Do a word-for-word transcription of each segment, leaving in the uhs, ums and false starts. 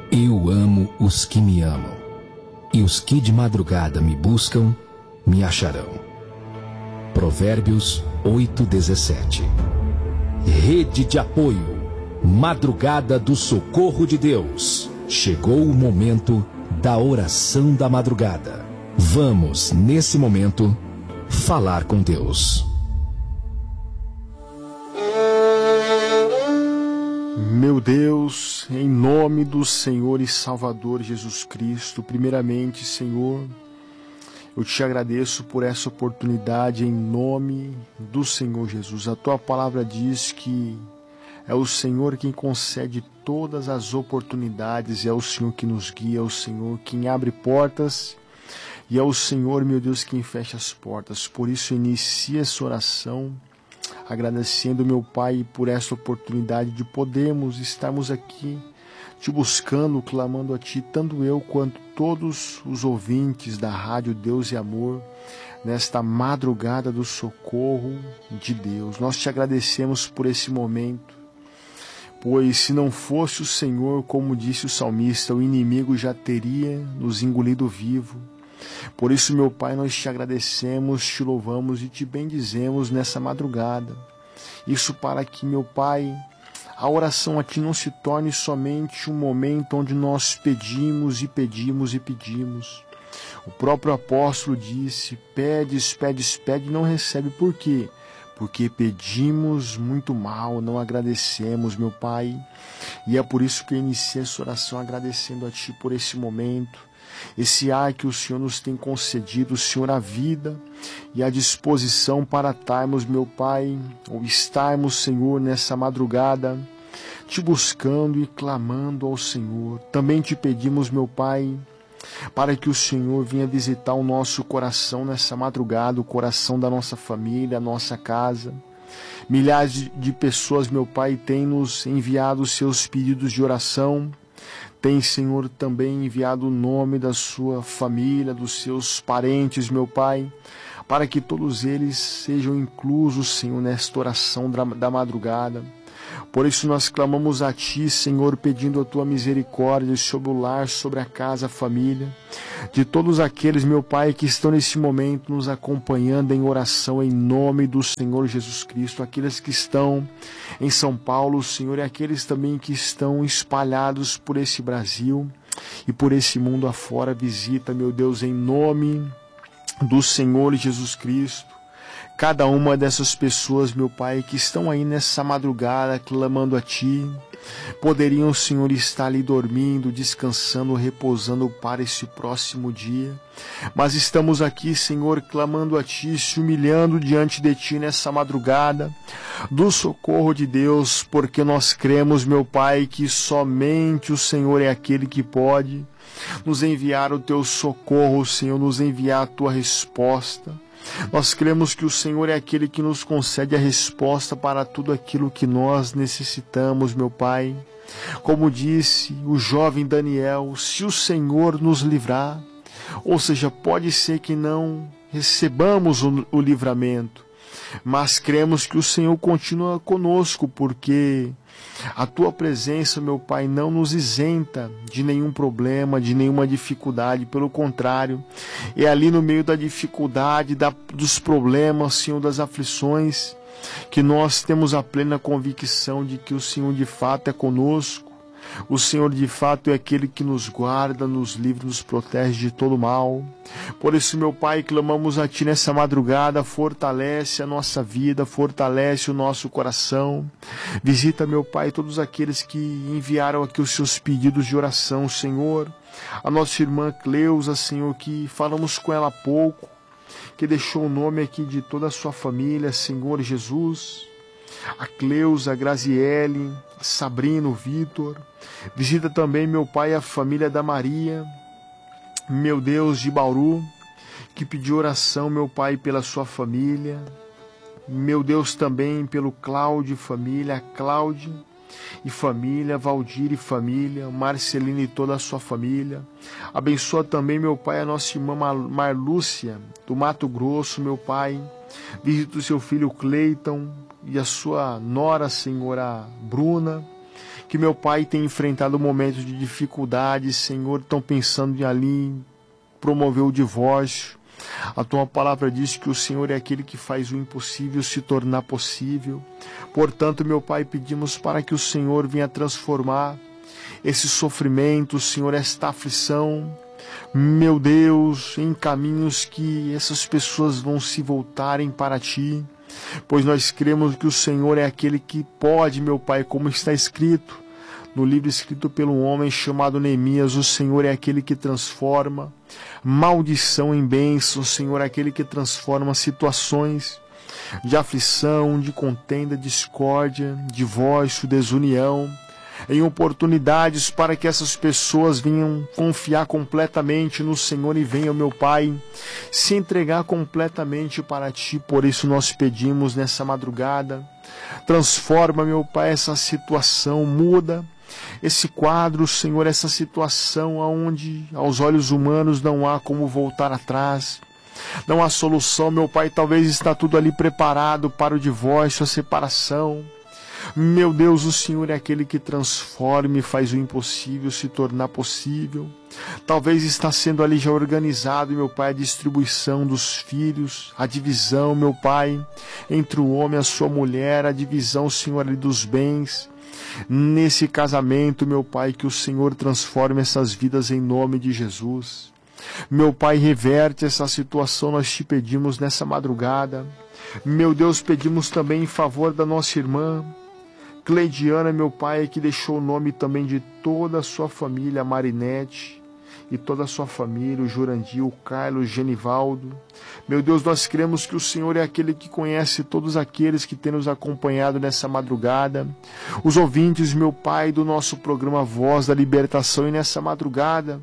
Eu amo os que me amam, e os que de madrugada me buscam, me acharão. Provérbios oito, dezessete. Rede de apoio, Madrugada do Socorro de Deus. Chegou o momento da oração da madrugada. Vamos, nesse momento, falar com Deus. Meu Deus, em nome do Senhor e Salvador Jesus Cristo, primeiramente, Senhor, eu te agradeço por essa oportunidade em nome do Senhor Jesus. A tua palavra diz que é o Senhor quem concede todas as oportunidades, é o Senhor que nos guia, é o Senhor quem abre portas e é o Senhor, meu Deus, quem fecha as portas. Por isso, inicia essa oração agradecendo, meu Pai, por essa oportunidade de podermos estarmos aqui te buscando, clamando a Ti, tanto eu quanto todos os ouvintes da Rádio Deus e Amor, nesta madrugada do socorro de Deus. Nós te agradecemos por esse momento, pois se não fosse o Senhor, como disse o salmista, o inimigo já teria nos engolido vivo. Por isso, meu Pai, nós te agradecemos, te louvamos e te bendizemos nessa madrugada. Isso para que, meu Pai, a oração a Ti não se torne somente um momento onde nós pedimos e pedimos e pedimos. O próprio apóstolo disse, pedes, pedes, pede e não recebe. Por quê? Porque pedimos muito mal, não agradecemos, meu Pai. E é por isso que eu iniciei essa oração agradecendo a Ti por esse momento. Esse ar que o Senhor nos tem concedido, Senhor, a vida e a disposição para estarmos, meu Pai, ou estarmos, Senhor, nessa madrugada, te buscando e clamando ao Senhor. Também te pedimos, meu Pai, para que o Senhor venha visitar o nosso coração nessa madrugada, o coração da nossa família, a nossa casa. Milhares de pessoas, meu Pai, têm nos enviado os seus pedidos de oração. Tem, Senhor, também enviado o nome da sua família, dos seus parentes, meu Pai, para que todos eles sejam inclusos, Senhor, nesta oração da madrugada. Por isso nós clamamos a Ti, Senhor, pedindo a Tua misericórdia sobre o lar, sobre a casa, a família, de todos aqueles, meu Pai, que estão nesse momento nos acompanhando em oração em nome do Senhor Jesus Cristo, aqueles que estão em São Paulo, Senhor, e aqueles também que estão espalhados por esse Brasil e por esse mundo afora. Visita, meu Deus, em nome do Senhor Jesus Cristo, cada uma dessas pessoas, meu Pai, que estão aí nessa madrugada clamando a Ti, poderiam, Senhor, estar ali dormindo, descansando, repousando para esse próximo dia. Mas estamos aqui, Senhor, clamando a Ti, se humilhando diante de Ti nessa madrugada do socorro de Deus, porque nós cremos, meu Pai, que somente o Senhor é aquele que pode nos enviar o Teu socorro, Senhor, nos enviar a Tua resposta. Nós cremos que o Senhor é aquele que nos concede a resposta para tudo aquilo que nós necessitamos, meu Pai. Como disse o jovem Daniel, se o Senhor nos livrar, ou seja, pode ser que não recebamos o, o livramento, mas cremos que o Senhor continua conosco, porque a Tua presença, meu Pai, não nos isenta de nenhum problema, de nenhuma dificuldade. Pelo contrário, é ali no meio da dificuldade, da, dos problemas, Senhor, das aflições, que nós temos a plena convicção de que o Senhor de fato é conosco. O Senhor de fato é aquele que nos guarda, nos livra, nos protege de todo mal. Por isso, meu Pai, clamamos a Ti nessa madrugada, fortalece a nossa vida, fortalece o nosso coração. Visita, meu Pai, todos aqueles que enviaram aqui os seus pedidos de oração, Senhor. A nossa irmã Cleusa, Senhor, que falamos com ela há pouco, que deixou o nome aqui de toda a sua família, Senhor Jesus. A Cleusa, a Graziele, a Sabrina, o Vitor. Visita também, meu Pai, a família da Maria, meu Deus, de Bauru, que pediu oração, meu Pai, pela sua família. Meu Deus, também pelo Cláudio e família, a Cláudia e família, Valdir e família, Marcelina e toda a sua família. Abençoa também, meu Pai, a nossa irmã Marlúcia, do Mato Grosso, meu Pai. Visita o seu filho Cleiton e a sua nora, Senhor, a Bruna, que, meu Pai, tem enfrentado momentos de dificuldade, Senhor, estão pensando em ali promover o divórcio. A tua palavra diz que o Senhor é aquele que faz o impossível se tornar possível. Portanto, meu Pai, pedimos para que o Senhor venha transformar esse sofrimento, Senhor, esta aflição, meu Deus, em caminhos que essas pessoas vão se voltarem para Ti, pois nós cremos que o Senhor é aquele que pode, meu Pai, como está escrito no livro escrito pelo homem chamado Neemias, o Senhor é aquele que transforma maldição em bênção, o Senhor é aquele que transforma situações de aflição, de contenda, discórdia, divórcio, desunião, em oportunidades para que essas pessoas venham confiar completamente no Senhor e venham, meu Pai, se entregar completamente para Ti. Por isso nós pedimos nessa madrugada, transforma, meu Pai, essa situação, muda esse quadro, Senhor, essa situação onde aos olhos humanos não há como voltar atrás, não há solução, meu Pai, talvez está tudo ali preparado para o divórcio, a separação. Meu Deus, o Senhor é aquele que transforma e faz o impossível se tornar possível. Talvez está sendo ali já organizado, meu Pai, a distribuição dos filhos, a divisão, meu Pai, entre o homem e a sua mulher, a divisão, Senhor, ali dos bens. Nesse casamento, meu Pai, que o Senhor transforme essas vidas em nome de Jesus. Meu Pai, reverte essa situação, nós te pedimos nessa madrugada. Meu Deus, pedimos também em favor da nossa irmã Cleidiana, meu Pai, que deixou o nome também de toda a sua família, a Marinete e toda a sua família, o Jurandir, o Carlos, o Genivaldo. Meu Deus, nós cremos que o Senhor é aquele que conhece todos aqueles que têm nos acompanhado nessa madrugada, os ouvintes, meu Pai, do nosso programa Voz da Libertação, e nessa madrugada,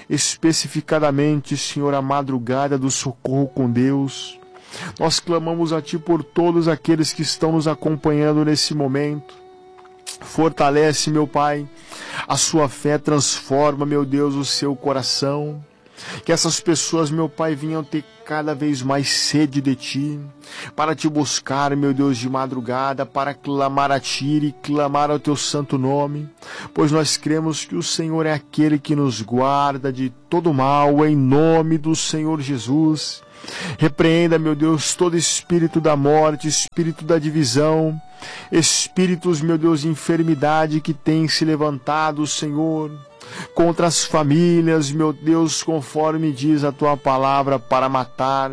especificadamente, Senhor, a madrugada do socorro com Deus. Nós clamamos a Ti por todos aqueles que estão nos acompanhando nesse momento. Fortalece, meu Pai, a sua fé, transforma, meu Deus, o seu coração. Que essas pessoas, meu Pai, venham ter cada vez mais sede de Ti, para Te buscar, meu Deus, de madrugada, para clamar a Ti e clamar ao Teu santo nome, pois nós cremos que o Senhor é aquele que nos guarda de todo mal, em nome do Senhor Jesus. Repreenda, meu Deus, todo espírito da morte, espírito da divisão, espíritos, meu Deus, de enfermidade que tem se levantado, Senhor, contra as famílias, meu Deus, conforme diz a Tua palavra, para matar,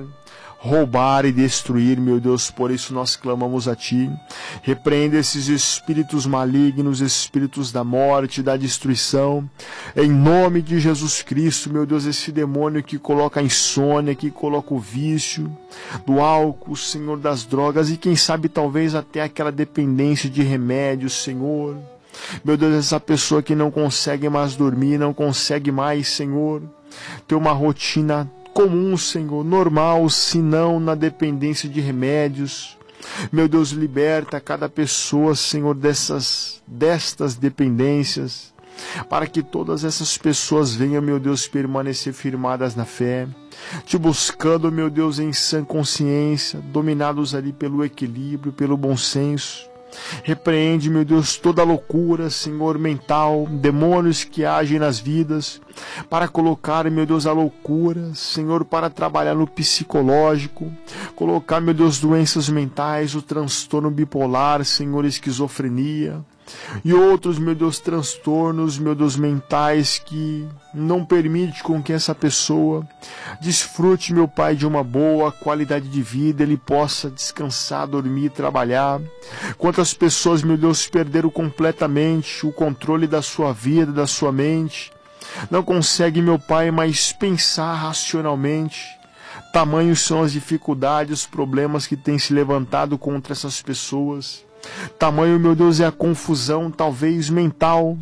roubar e destruir, meu Deus. Por isso nós clamamos a Ti. Repreenda esses espíritos malignos, espíritos da morte, da destruição, em nome de Jesus Cristo, meu Deus. Esse demônio que coloca a insônia, que coloca o vício do álcool, Senhor, das drogas, e quem sabe talvez até aquela dependência de remédios, Senhor. Meu Deus, essa pessoa que não consegue mais dormir, não consegue mais, Senhor, ter uma rotina comum, Senhor, normal, se não na dependência de remédios. Meu Deus, liberta cada pessoa, Senhor, dessas, destas dependências, para que todas essas pessoas venham, meu Deus, permanecer firmadas na fé, Te buscando, meu Deus, em sã consciência, dominados ali pelo equilíbrio, pelo bom senso. Repreende, meu Deus, toda loucura, Senhor, mental, demônios que agem nas vidas, para colocar, meu Deus, a loucura, Senhor, para trabalhar no psicológico, colocar, meu Deus, doenças mentais, o transtorno bipolar, Senhor, esquizofrenia, e outros, meu Deus, transtornos, meu Deus, mentais que não permite com que essa pessoa desfrute, meu Pai, de uma boa qualidade de vida, ele possa descansar, dormir, trabalhar. Quantas pessoas, meu Deus, perderam completamente o controle da sua vida, da sua mente, não conseguem, meu Pai, mais pensar racionalmente. Tamanhos são as dificuldades, os problemas que têm se levantado contra essas pessoas. Tamanho, meu Deus, é a confusão, talvez mental,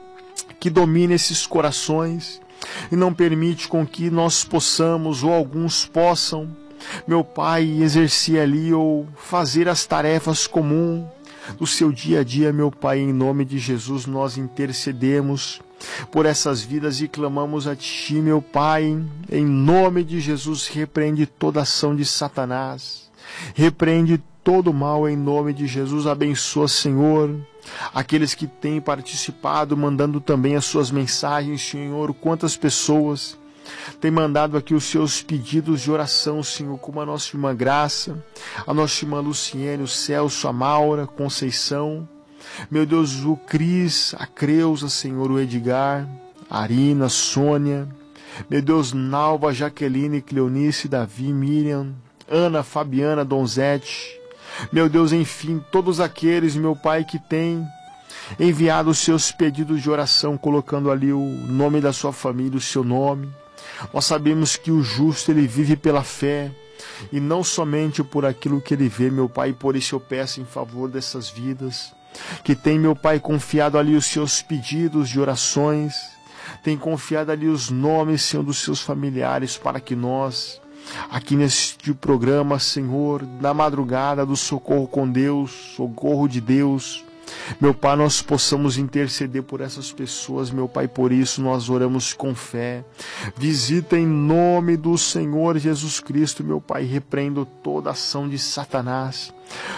que domina esses corações e não permite com que nós possamos, ou alguns possam, meu Pai, exercer ali ou fazer as tarefas comuns do seu dia a dia, meu Pai. Em nome de Jesus nós intercedemos por essas vidas e clamamos a Ti, meu Pai. Em nome de Jesus, repreende toda ação de Satanás, repreende todo mal em nome de Jesus. Abençoa, Senhor, aqueles que têm participado, mandando também as suas mensagens, Senhor, quantas pessoas têm mandado aqui os seus pedidos de oração, Senhor, como a nossa irmã Graça, a nossa irmã Luciene, o Celso, a Maura, Conceição, meu Deus, o Cris, a Creuza, Senhor, o Edgar, a Arina, a Sônia, meu Deus, Nalva, Jaqueline, Cleonice, Davi, Miriam, Ana, Fabiana, Donzete, meu Deus, enfim, todos aqueles, meu Pai, que têm enviado os seus pedidos de oração, colocando ali o nome da sua família, o seu nome. Nós sabemos que o justo, ele vive pela fé, e não somente por aquilo que ele vê, meu Pai, por isso eu peço em favor dessas vidas, que tem, meu Pai, confiado ali os seus pedidos de orações, tem confiado ali os nomes, Senhor, dos seus familiares, para que nós, aqui neste programa, Senhor, na madrugada do Socorro com Deus, Socorro de Deus, meu Pai, nós possamos interceder por essas pessoas, meu Pai, por isso nós oramos com fé. Visita em nome do Senhor Jesus Cristo, meu Pai, repreendo toda ação de Satanás,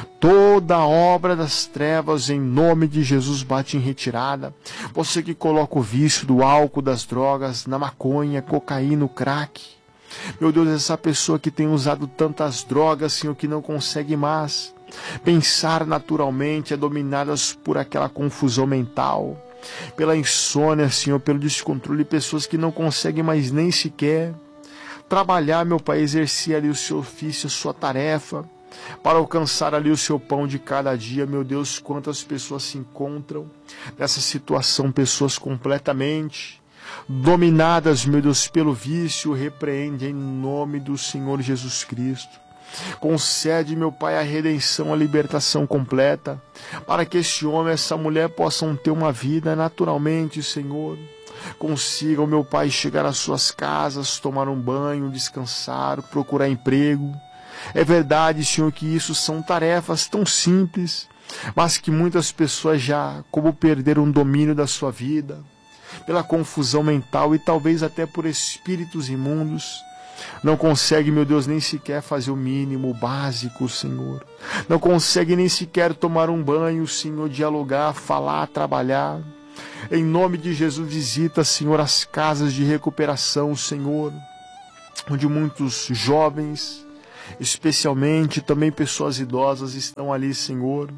toda obra das trevas, em nome de Jesus, bate em retirada. Você que coloca o vício do álcool, das drogas, na maconha, cocaína, crack, meu Deus, essa pessoa que tem usado tantas drogas, Senhor, que não consegue mais pensar naturalmente, é dominadas por aquela confusão mental, pela insônia, Senhor, pelo descontrole, pessoas que não conseguem mais nem sequer trabalhar, meu Pai, exercer ali o seu ofício, a sua tarefa, para alcançar ali o seu pão de cada dia. Meu Deus, quantas pessoas se encontram nessa situação, pessoas completamente dominadas, meu Deus, pelo vício. Repreende em nome do Senhor Jesus Cristo. Concede, meu Pai, a redenção, a libertação completa, para que esse homem, essa mulher possam ter uma vida naturalmente, Senhor. Consigam, meu Pai, chegar às suas casas, tomar um banho, descansar, procurar emprego. É verdade, Senhor, que isso são tarefas tão simples, mas que muitas pessoas já, como perderam o domínio da sua vida, pela confusão mental e talvez até por espíritos imundos, não consegue, meu Deus, nem sequer fazer o mínimo, o básico, Senhor. Não consegue nem sequer tomar um banho, Senhor, dialogar, falar, trabalhar. Em nome de Jesus, visita, Senhor, as casas de recuperação, Senhor, onde muitos jovens, especialmente também pessoas idosas, estão ali, Senhor,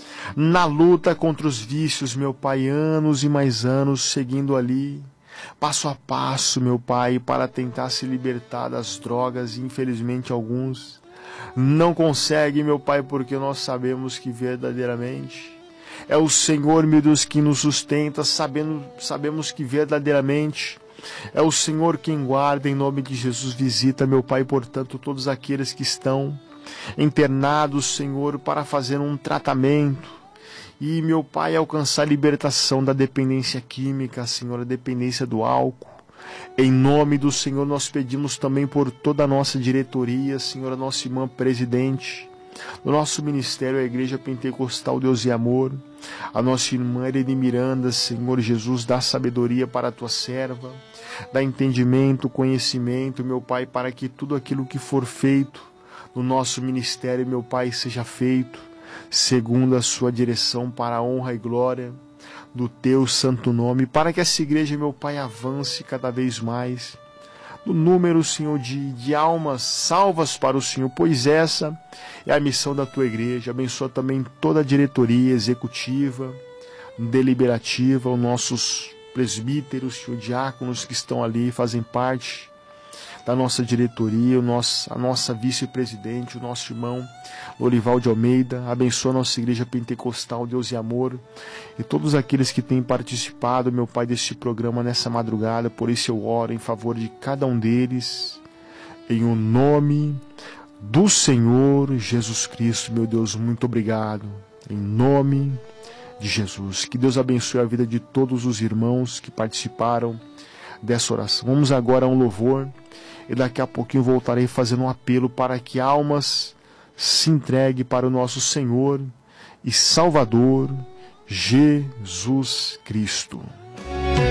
na luta contra os vícios, meu Pai, anos e mais anos, seguindo ali, passo a passo, meu Pai, para tentar se libertar das drogas. E infelizmente alguns não conseguem, meu Pai, porque nós sabemos que verdadeiramente é o Senhor, meu Deus, que nos sustenta, sabendo, sabemos que verdadeiramente é o Senhor quem guarda. Em nome de Jesus, visita, meu Pai, portanto, todos aqueles que estão internados, Senhor, para fazer um tratamento e, meu Pai, alcançar a libertação da dependência química, Senhor, a dependência do álcool. Em nome do Senhor, nós pedimos também por toda a nossa diretoria, Senhor, a nossa irmã presidente do nosso ministério, a Igreja Pentecostal Deus e Amor, a nossa irmã Irene Miranda, Senhor Jesus, dá sabedoria para a tua serva, dá entendimento, conhecimento, meu Pai, para que tudo aquilo que for feito no nosso ministério, meu Pai, seja feito segundo a sua direção, para a honra e glória do teu santo nome, para que essa igreja, meu Pai, avance cada vez mais no número, Senhor, de, de almas salvas para o Senhor, pois essa é a missão da tua igreja. Abençoa também toda a diretoria executiva, deliberativa, os nossos presbíteros, Senhor, diáconos que estão ali, fazem parte da nossa diretoria, o nosso, a nossa vice-presidente, o nosso irmão Lorival de Almeida. Abençoa a nossa Igreja Pentecostal Deus e Amor e todos aqueles que têm participado, meu Pai, deste programa nessa madrugada. Por isso eu oro em favor de cada um deles, em o nome do Senhor Jesus Cristo. Meu Deus, muito obrigado, em nome de Jesus. Que Deus abençoe a vida de todos os irmãos que participaram dessa oração. Vamos agora a um louvor e daqui a pouquinho voltarei fazendo um apelo para que almas se entreguem para o nosso Senhor e Salvador Jesus Cristo.